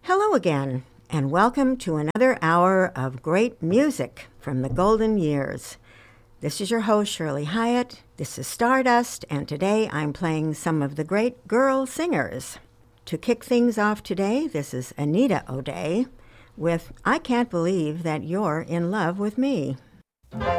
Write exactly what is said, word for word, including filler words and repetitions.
Hello again, and welcome to another hour of great music from the golden years. This is your host, Shirley Hyatt. This is Stardust, and today I'm playing some of the great girl singers. To kick things off today, this is Anita O'Day with I Can't Believe That You're in Love with Me.